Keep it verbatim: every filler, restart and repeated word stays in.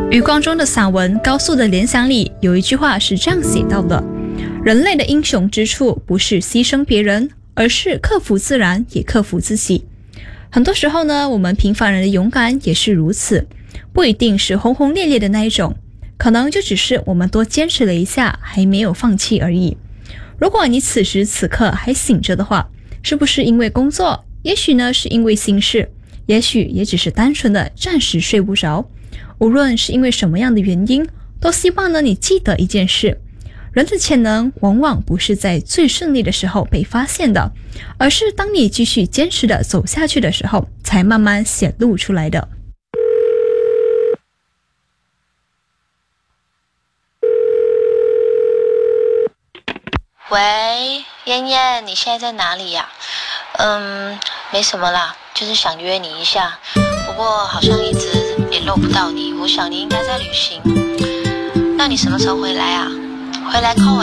余光中的散文《高速的联想》里有一句话是这样写到的：人类的英雄之处不是牺牲别人，而是克服自然，也克服自己。很多时候呢，我们平凡人的勇敢也是如此，不一定是轰轰烈烈的那一种，可能就只是我们多坚持了一下，还没有放弃而已。如果你此时此刻还醒着的话，是不是因为工作？也许呢是因为心事，也许也只是单纯的暂时睡不着。无论是因为什么样的原因，都希望呢你记得一件事：人的潜能往往不是在最顺利的时候被发现的，而是当你继续坚持的走下去的时候，才慢慢显露出来的。 喂，燕燕，你现在在哪里呀？嗯，没什么啦，就是想约你一下，不过好像一直联络不到你，我想你应该在旅行。那你什么时候回来啊？回来 call 我